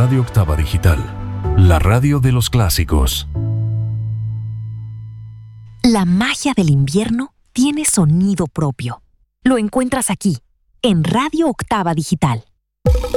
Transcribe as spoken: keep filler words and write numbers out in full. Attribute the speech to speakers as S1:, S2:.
S1: Radio Octava Digital, la radio de los clásicos.
S2: La magia del invierno tiene sonido propio. Lo encuentras aquí, en Radio Octava Digital.